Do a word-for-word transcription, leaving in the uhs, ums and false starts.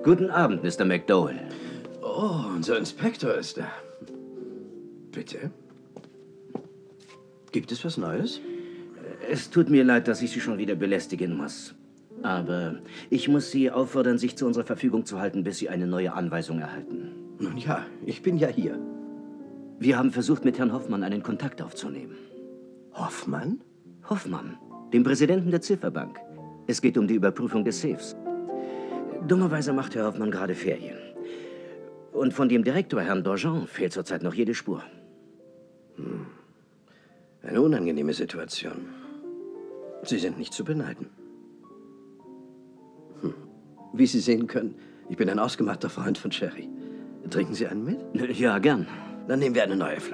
Guten Abend, Mister McDowell. Oh, unser Inspektor ist da. Bitte? Gibt es was Neues? Es tut mir leid, dass ich Sie schon wieder belästigen muss. Aber ich muss Sie auffordern, sich zu unserer Verfügung zu halten, bis Sie eine neue Anweisung erhalten. Nun ja, ich bin ja hier. Wir haben versucht, mit Herrn Hoffmann einen Kontakt aufzunehmen. Hoffmann? Hoffmann, dem Präsidenten der Zifferbank. Es geht um die Überprüfung des Safes. Dummerweise macht Herr Hoffmann gerade Ferien. Und von dem Direktor, Herrn Dorjean, fehlt zurzeit noch jede Spur. Hm. Eine unangenehme Situation. Sie sind nicht zu beneiden. Hm. Wie Sie sehen können, ich bin ein ausgemachter Freund von Sherry. Trinken Sie einen mit? Ja, gern. Dann nehmen wir eine neue Flasche.